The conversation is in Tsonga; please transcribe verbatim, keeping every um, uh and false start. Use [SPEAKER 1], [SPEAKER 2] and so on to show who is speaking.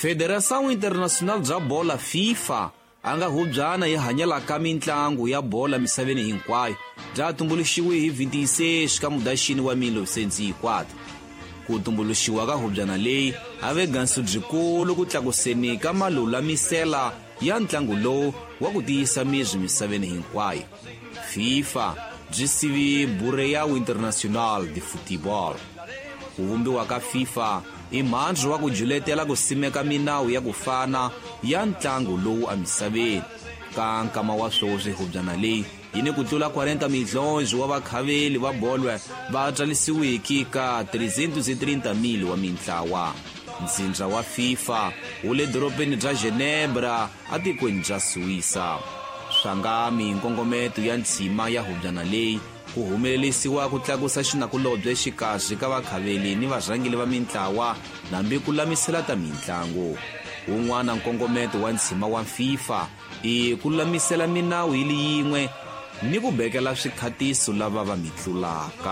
[SPEAKER 1] Federação Internacional bya Bola FIFA a nga hubyana yi hanyelaka mitlangu ya bola misaveni hinkwayo bya tumbuluxiwe hi twenty-six ka Mudyaxihi wa mille nine hundred four. Ku tumbuluxiwa ka hubyana leyi a ve gansu byikulu ku tlakuseni ka malulamisela ya ntlangu lowu wa ku tiyisa mizwi misaveni hinkwayo. FIFA byi sivi Bureau Internacional de Futebol. Ku vumbiwa ka FIFA i mhandzi wa ku juletela ku simeka minawu ya ku fana ya ntlangu lowu amisaveni. Ka nkama wa swoswi hubyana leyi yi ni ku tlula forty milhonzi wa vakhaveli va bolo va tsarisiweki ka three hundred thirty mil wa mintlawa. Ntsindza wa FIFA wu le doropeni bya Genebra a tikweni bya Suwisa. Swangami nkongometo ya ntsima ya hubyana leyi ku humelelisiwa ku tlakusa xinakulobye exikarhi ka vakhaveli ni varhangeli va mintlawa nambi ku lamisela ta mitlangu. Wun'wana nkongometo wa ntsima wa FIFA i ku lamisela minawu yi li yin'we ni ku bekela swikhatiso lava va mitlulaka.